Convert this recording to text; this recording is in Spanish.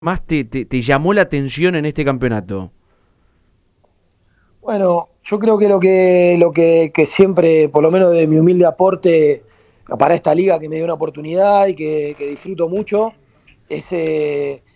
más te llamó la atención en este campeonato? Bueno, yo creo que que siempre, por lo menos de mi humilde aporte para esta liga que me dio una oportunidad y que disfruto mucho, es